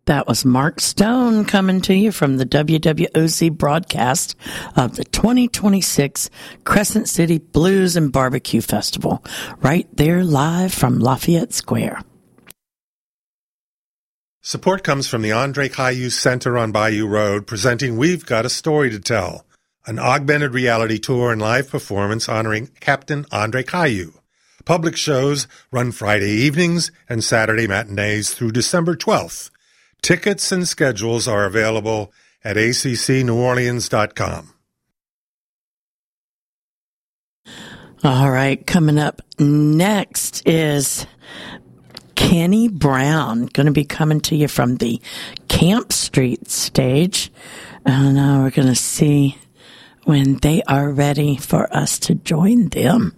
That was Mark Stone coming to you from the WWOC broadcast of the 2026 Crescent City Blues and Barbecue Festival, right there live from Lafayette Square. Support comes from the Andre Caillou Center on Bayou Road, presenting We've Got a Story to Tell, an augmented reality tour and live performance honoring Captain Andre Caillou. Public shows run Friday evenings and Saturday matinees through December 12th. Tickets and schedules are available at accneworleans.com. All right, coming up next is Kenny Brown, going to be coming to you from the Camp Street stage. And we're going to see when they are ready for us to join them.